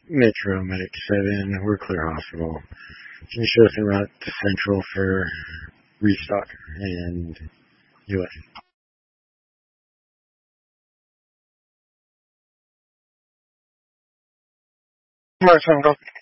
Metro Medic 7, we're Clear Hospital. Can you show us en route to Central for restock and US? Alright, Central.